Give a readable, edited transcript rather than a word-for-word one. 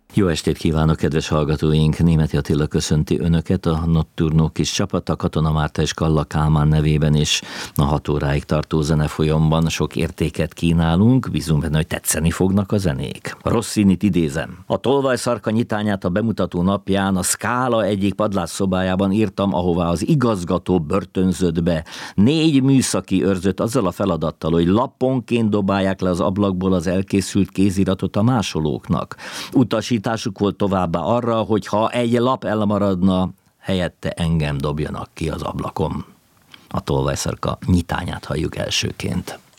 Jó estét kívánok, kedves hallgatóink! Németi Attila köszönti Önöket, a Nocturno kis csapata, Katona Márta és Kalla Kálmán nevében is a 6 óráig tartó zenefolyamban sok értéket kínálunk, bízunk benne, hogy tetszeni fognak a zenék. Rossinit idézem. A tolvajszarka nyitányát a bemutató napján a Scala egyik padlásszobájában írtam, ahová az igazgató börtönzött be. 4 műszaki őrzött azzal a feladattal, hogy lapponként dobálják le az ablakból az elkészült kéziratot a másolóknak. Utasításuk volt továbbá arra, hogy ha egy lap elmaradna, helyette engem dobjanak ki az ablakon. A tolvajszarka nyitányát halljuk elsőként.